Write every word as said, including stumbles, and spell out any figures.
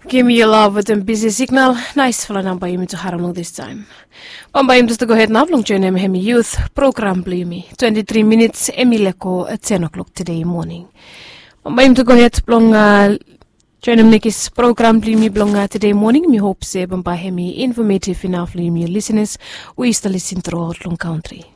Give me your love with a busy signal. Nice for number you to Haramung this time. Bamba just to go ahead and long join him hemi youth program bloomy. Twenty-three minutes Emileko at ten o'clock today morning. Bamba to go ahead blong uh join him Nikis program bloomy blong today morning. Me hope se bamba hemi informative enough bloomy listeners. We still listen throughout long country.